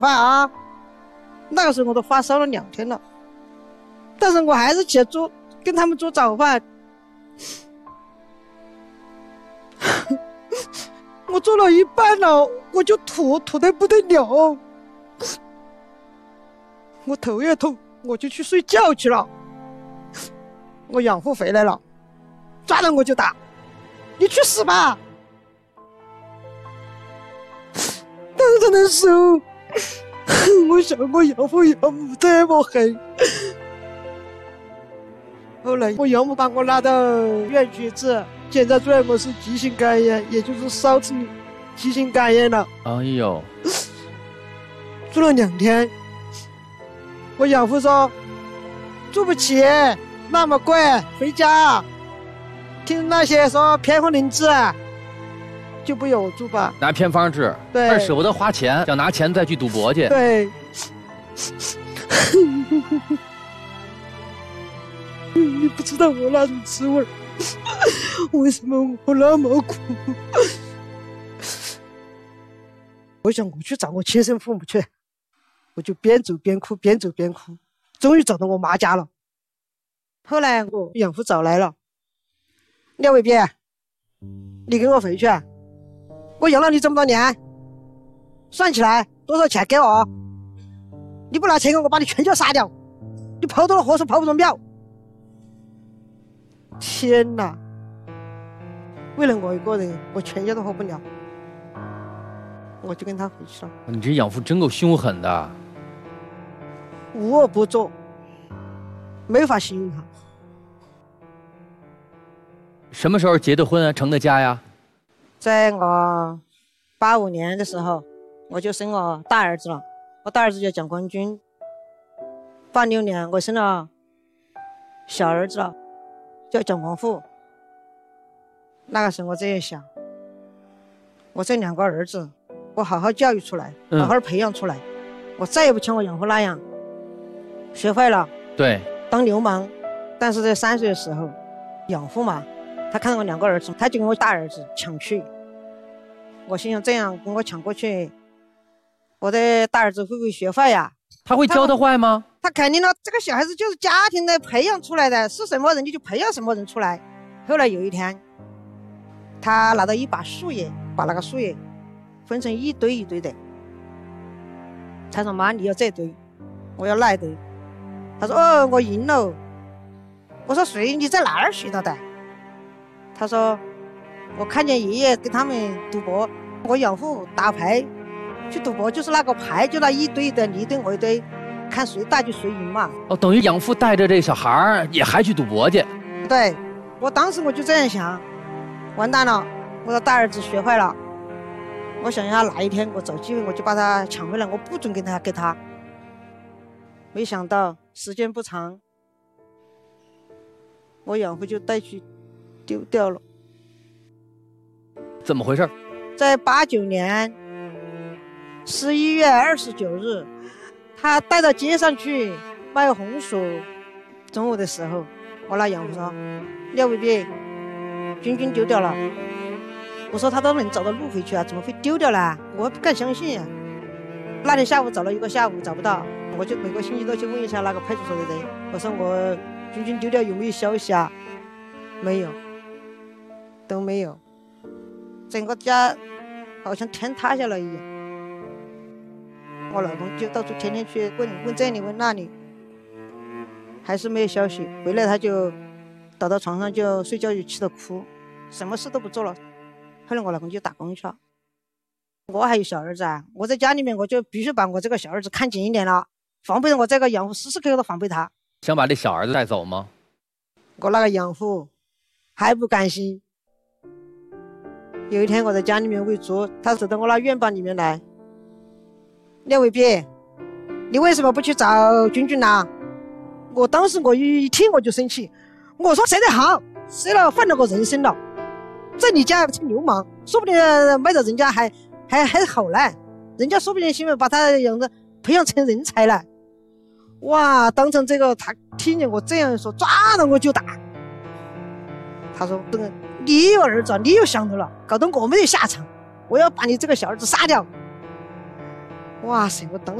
饭啊。那个时候我都发烧了2天了，但是我还是起来跟他们做早饭。我做了一半了，我就吐得不得了，我头也痛，我就去睡觉去了。我养父回来了，抓着我就打，你去死吧！当时的时候，我想我养父养母这么狠。后来我养母把我拉到医院去治，检查出来我是急性肝炎，也就是烧成急性肝炎了。 哎呦， 住了2天，我养父说住不起那么贵，回家。听那些说偏方能治，就不由我住吧。 拿偏方治， 对， 但舍不得花钱，想拿钱再去赌博去。 对。你不知道我那种滋味，为什么我那么苦？我想我去找我亲生父母去，我就边走边哭，边走边哭，终于找到我妈家了。后来我养父找来了，廖伟斌，你跟我回去，我养了你这么多年，算起来多少钱给我？你不拿钱给我，把你全家杀掉，你跑到了河上跑不着庙。天哪！为了我一个人，我全家都活不了，我就跟他回去了。 你这养父真够凶狠的， 无恶不作，没法形容他。 什么时候结的婚啊？成的家呀？ 在我85年的时候，我就生我大儿子了。我大儿子叫蒋光军。86年我生了小儿子了，叫蒋光富。那个时候我这样想，我这2个儿子，我好好教育出来，好好培养出来，我再也不像我养父那样学坏了， 对， 当流氓。但是在3岁的时候，养父嘛，他看到我2个儿子，他就跟我大儿子抢去。我心想这样跟我抢过去，我的大儿子会不会学坏呀？ 他会教他坏吗？ 他肯定了，这个小孩子就是家庭的培养出来的，是什么人就培养什么人出来。后来有一天，他拿到一把树叶，把那个树叶分成一堆一堆的。他说妈，你要这堆，我要那一堆。他说哦，我赢了。我说谁？你在哪儿学到的？他说我看见爷爷跟他们赌博，我养父打牌去赌博，就是那个牌，就那一堆的，你一堆我一堆，看谁大就谁赢嘛。 哦，等于养父带着这小孩儿也还去赌博去。 对，我当时我就这样想，完蛋了，我的大儿子学坏了。我想要哪一天我找机会我就把他抢回来，我不准给他。没想到时间不长，我养父就带去丢掉了。 怎么回事？ 在89年11月29日，他带到街上去卖红薯。中午的时候，我那养父说：“廖伟斌，君君丢掉了。”我说他都能找到路回去啊，怎么会丢掉了？我不敢相信啊。那天下午找了一个下午找不到，我就每个星期都去问一下那个派出所的人，我说我君君丢掉有没有消息啊？没有，都没有，整个家好像天塌下来一样。我老公就到处天天去问这里问那里，还是没有消息。回来他就倒到床上就睡觉，就气得哭，什么事都不做了。后来我老公就打工去了。我还有小儿子啊，我在家里面我就必须把我这个小儿子看紧一点了，防备我这个养父时时刻刻都防备他。 想把这小儿子带走吗？ 我那个养父还不甘心。有一天我在家里面喂猪，他走到我那院坝里面来，廖伟斌，你为什么不去找君君呢？我当时我一听我就生气，我说谁的好，谁了犯了个人生了，在你家是流氓，说不定卖到人家还好呢，人家说不定现在把他养着培养成人才了。哇，当成这个他听见我这样说，抓了我就打。他说你有儿子，你有想头了，搞得我没有下场，我要把你这个小儿子杀掉。 哇塞，我当